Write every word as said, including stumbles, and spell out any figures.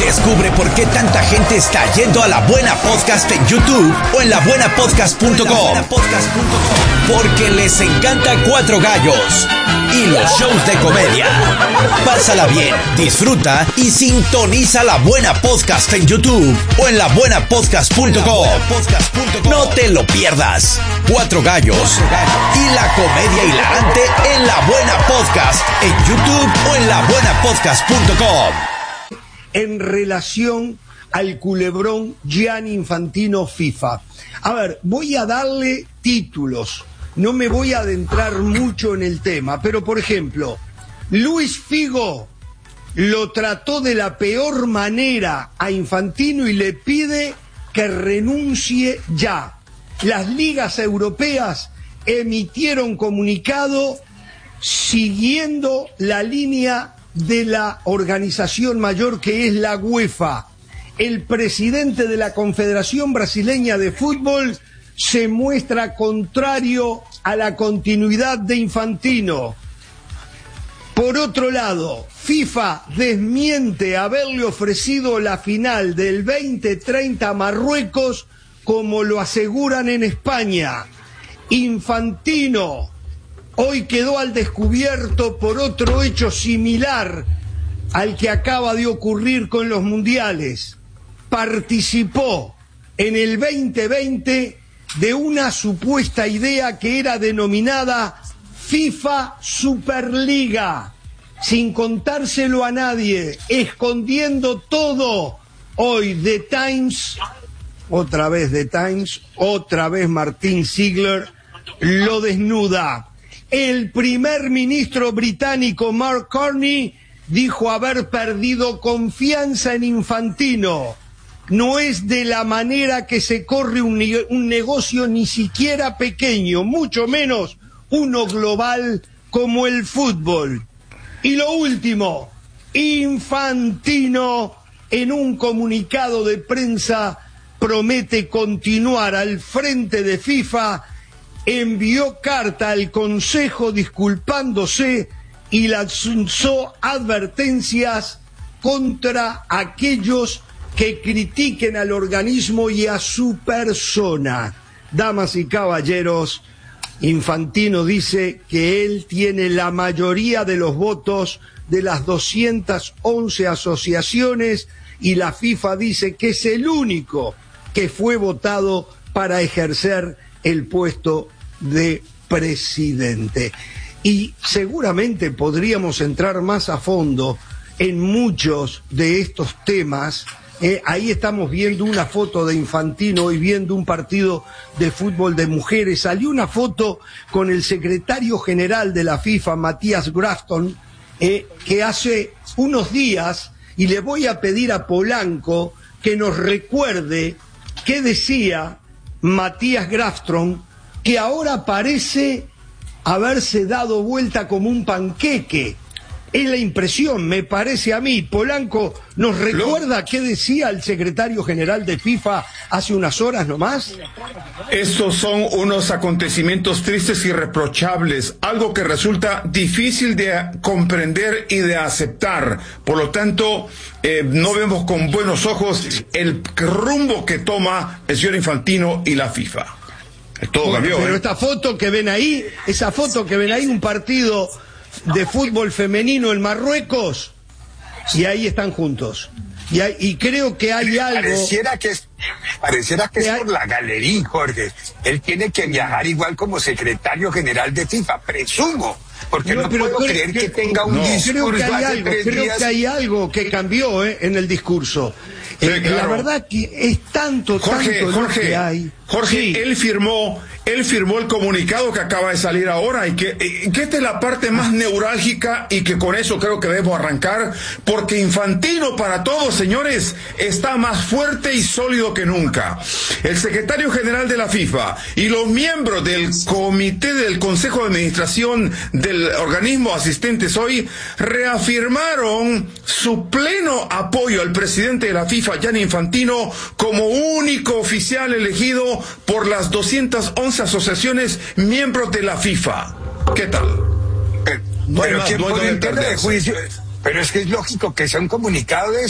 Descubre por qué tanta gente está yendo a La Buena Podcast en YouTube o en la buena podcast punto com. Porque les encanta Cuatro Gallos y los shows de comedia. Pásala bien, disfruta y sintoniza La Buena Podcast en YouTube o en la buena podcast punto com. No te lo pierdas. Cuatro Gallos y la comedia hilarante en La Buena Podcast en YouTube o en la buena podcast punto com. En relación al culebrón Gianni Infantino FIFA. A ver, voy a darle títulos. No me voy a adentrar mucho en el tema, pero por ejemplo, Luis Figo lo trató de la peor manera a Infantino y le pide que renuncie ya. Las ligas europeas emitieron comunicado siguiendo la línea de la organización mayor que es la UEFA. El presidente de la Confederación Brasileña de Fútbol se muestra contrario a la continuidad de Infantino. Por otro lado, FIFA desmiente haberle ofrecido la final del veinte treinta a Marruecos como lo aseguran en España. Infantino hoy quedó al descubierto por otro hecho similar al que acaba de ocurrir con los mundiales. Participó en el veinte veinte de una supuesta idea que era denominada FIFA Superliga, sin contárselo a nadie, escondiendo todo. Hoy The Times, otra vez The Times, otra vez Martin Ziegler, lo desnuda. El primer ministro británico Mark Carney dijo haber perdido confianza en Infantino. No es de la manera que se corre un, un negocio ni siquiera pequeño, mucho menos uno global como el fútbol. Y lo último, Infantino en un comunicado de prensa promete continuar al frente de FIFA. Envió carta al Consejo disculpándose y lanzó advertencias contra aquellos que critiquen al organismo y a su persona. Damas y caballeros, Infantino dice que él tiene la mayoría de los votos de las doscientas once asociaciones y la FIFA dice que es el único que fue votado para ejercer el puesto de presidente. Y seguramente podríamos entrar más a fondo en muchos de estos temas. Eh, ahí estamos viendo una foto de Infantino y viendo un partido de fútbol de mujeres. Salió una foto con el secretario general de la FIFA, Matías Grafton, eh, que hace unos días, y le voy a pedir a Polanco que nos recuerde qué decía Matías Grafton, que ahora parece haberse dado vuelta como un panqueque. Es la impresión, me parece a mí. Polanco, ¿nos recuerda qué decía el secretario general de FIFA hace unas horas nomás? Estos son unos acontecimientos tristes y reprochables, algo que resulta difícil de comprender y de aceptar. Por lo tanto, eh, no vemos con buenos ojos el rumbo que toma el señor Infantino y la FIFA. Todo bueno, cambió. Pero ¿eh? esta foto que ven ahí, esa foto que ven ahí, un partido de fútbol femenino en Marruecos, y ahí están juntos. Y, hay, y creo que hay algo... Pareciera que es, pareciera que, que es hay... por la galería, Jorge. Él tiene que viajar igual como secretario general de FIFA, presumo. Porque no, no puedo creo, creer que, que tenga un no. discurso creo que hay hace algo, tres creo días. que hay algo que cambió eh, en el discurso. Sí, eh, claro. La verdad que es tanto, Jorge, tanto Jorge, lo que hay. Jorge, sí. él firmó, él firmó el comunicado que acaba de salir ahora y que, y que esta es la parte más neurálgica y que con eso creo que debemos arrancar, porque Infantino para todos, señores, está más fuerte y sólido que nunca. El secretario general de la FIFA y los miembros del comité del Consejo de Administración del organismo asistentes hoy reafirmaron su pleno apoyo al presidente de la FIFA, Gianni Infantino, como único oficial elegido por las doscientas once asociaciones miembros de la FIFA. ¿Qué tal? Pero, pero ¿quién pone en tela de juicio? Pero es que es lógico que sea un comunicado de